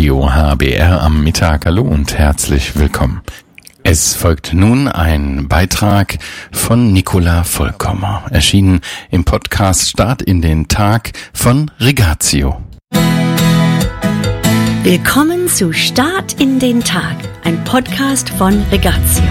Radio HBR am Mittag. Hallo und herzlich willkommen. Es folgt nun ein Beitrag von Nicola Vollkommer, erschienen im Podcast Start in den Tag von Regatio. Willkommen zu Start in den Tag, ein Podcast von Regatio.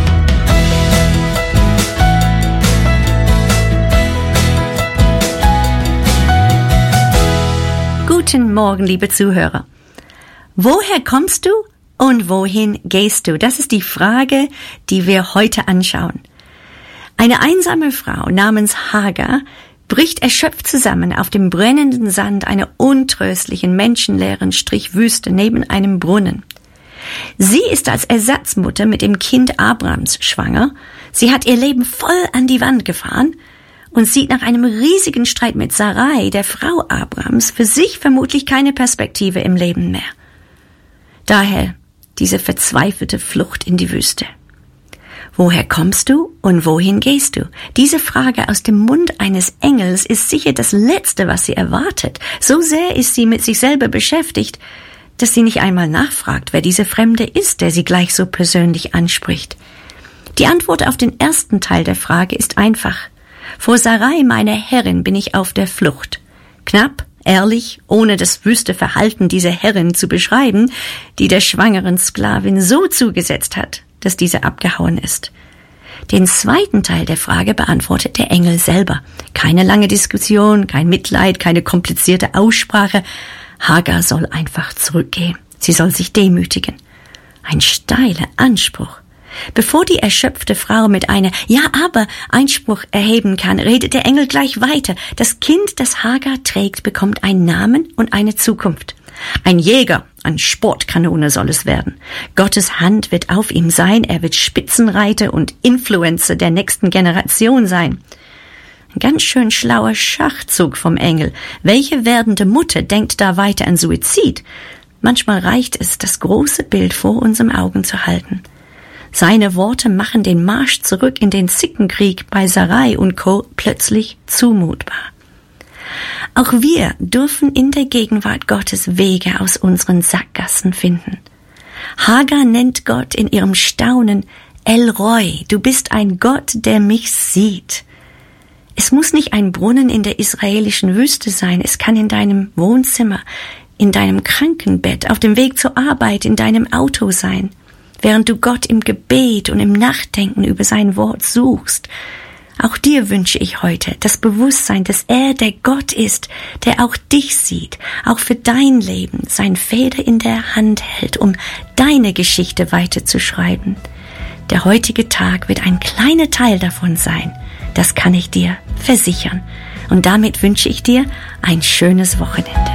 Guten Morgen, liebe Zuhörer. Woher kommst du und wohin gehst du? Das ist die Frage, die wir heute anschauen. Eine einsame Frau namens Hagar bricht erschöpft zusammen auf dem brennenden Sand einer untröstlichen, menschenleeren Strichwüste neben einem Brunnen. Sie ist als Ersatzmutter mit dem Kind Abrams schwanger. Sie hat ihr Leben voll an die Wand gefahren und sieht nach einem riesigen Streit mit Sarai, der Frau Abrams, für sich vermutlich keine Perspektive im Leben mehr. Daher diese verzweifelte Flucht in die Wüste. Woher kommst du und wohin gehst du? Diese Frage aus dem Mund eines Engels ist sicher das Letzte, was sie erwartet. So sehr ist sie mit sich selber beschäftigt, dass sie nicht einmal nachfragt, wer diese Fremde ist, der sie gleich so persönlich anspricht. Die Antwort auf den ersten Teil der Frage ist einfach. Vor Sarai, meine Herrin, bin ich auf der Flucht. Knapp, ehrlich, ohne das wüste Verhalten dieser Herrin zu beschreiben, die der schwangeren Sklavin so zugesetzt hat, dass diese abgehauen ist. Den zweiten Teil der Frage beantwortet der Engel selber. Keine lange Diskussion, kein Mitleid, keine komplizierte Aussprache. Hagar soll einfach zurückgehen. Sie soll sich demütigen. Ein steiler Anspruch. Bevor die erschöpfte Frau mit einer Einspruch erheben kann, redet der Engel gleich weiter. Das Kind, das Hagar trägt, bekommt einen Namen und eine Zukunft. Ein Jäger, ein Sportkanone soll es werden. Gottes Hand wird auf ihm sein, er wird Spitzenreiter und Influencer der nächsten Generation sein. Ein ganz schön schlauer Schachzug vom Engel. Welche werdende Mutter denkt da weiter an Suizid? Manchmal reicht es, das große Bild vor unseren Augen zu halten. Seine Worte machen den Marsch zurück in den Zickenkrieg bei Sarai und Co. plötzlich zumutbar. Auch wir dürfen in der Gegenwart Gottes Wege aus unseren Sackgassen finden. Hagar nennt Gott in ihrem Staunen El Roi, du bist ein Gott, der mich sieht. Es muss nicht ein Brunnen in der israelischen Wüste sein, es kann in deinem Wohnzimmer, in deinem Krankenbett, auf dem Weg zur Arbeit, in deinem Auto sein. Während du Gott im Gebet und im Nachdenken über sein Wort suchst. Auch dir wünsche ich heute das Bewusstsein, dass er der Gott ist, der auch dich sieht, auch für dein Leben sein Feder in der Hand hält, um deine Geschichte weiterzuschreiben. Der heutige Tag wird ein kleiner Teil davon sein, das kann ich dir versichern. Und damit wünsche ich dir ein schönes Wochenende.